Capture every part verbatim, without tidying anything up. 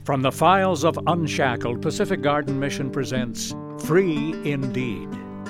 From the files of Unshackled, Pacific Garden Mission presents Free Indeed.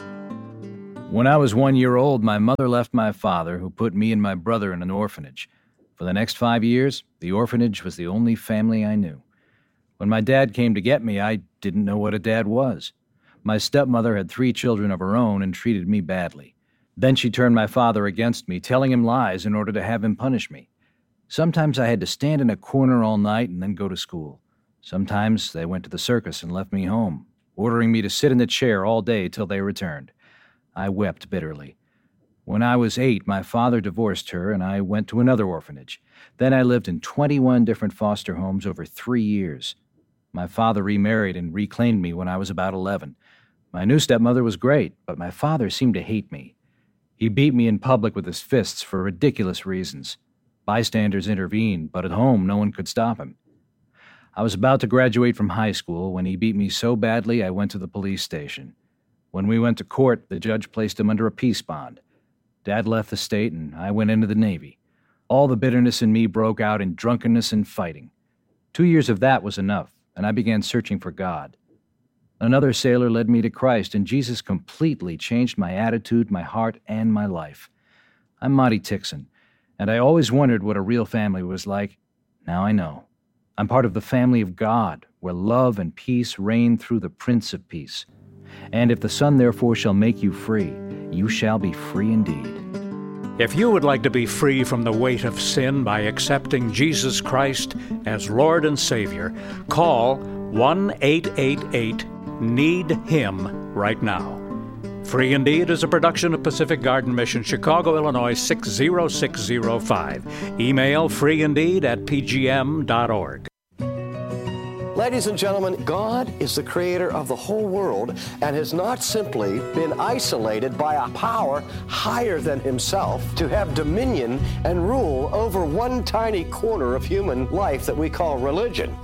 When I was one year old, my mother left my father, who put me and my brother in an orphanage. For the next five years, the orphanage was the only family I knew. When my dad came to get me, I didn't know what a dad was. My stepmother had three children of her own and treated me badly. Then she turned my father against me, telling him lies in order to have him punish me. Sometimes I had to stand in a corner all night and then go to school. Sometimes they went to the circus and left me home, ordering me to sit in the chair all day till they returned. I wept bitterly. When I was eight, my father divorced her and I went to another orphanage. Then I lived in twenty-one different foster homes over three years. My father remarried and reclaimed me when I was about eleven. My new stepmother was great, but my father seemed to hate me. He beat me in public with his fists for ridiculous reasons. Bystanders intervened, but at home no one could stop him. I was about to graduate from high school when he beat me so badly I went to the police station. When we went to court, the judge placed him under a peace bond. Dad left the state and I went into the Navy. All the bitterness in me broke out in drunkenness and fighting. Two years of that was enough, and I began searching for God. Another sailor led me to Christ, and Jesus completely changed my attitude, my heart, and my life. I'm Monty Tixon, and I always wondered what a real family was like. Now I know. I'm part of the family of God, where love and peace reign through the Prince of Peace. And if the Son therefore shall make you free, you shall be free indeed. If you would like to be free from the weight of sin by accepting Jesus Christ as Lord and Savior, call one eight eight eight need him right now. Free Indeed is a production of Pacific Garden Mission, Chicago, Illinois six zero six zero five. Email freeindeed at p g m dot org. Ladies and gentlemen, God is the creator of the whole world and has not simply been isolated by a power higher than himself to have dominion and rule over one tiny corner of human life that we call religion.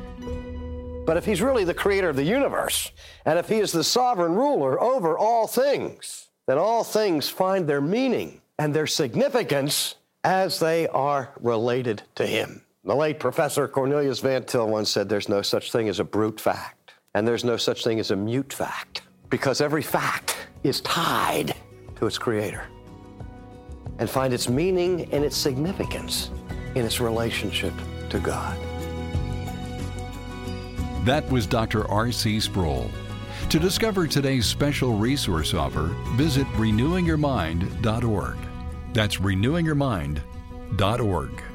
But if he's really the creator of the universe, and if he is the sovereign ruler over all things, then all things find their meaning and their significance as they are related to him. The late Professor Cornelius Van Til once said there's no such thing as a brute fact, and there's no such thing as a mute fact, because every fact is tied to its creator and find its meaning and its significance in its relationship to God. That was Doctor R C Sproul. To discover today's special resource offer, visit renewing your mind dot org. That's renewing your mind dot org.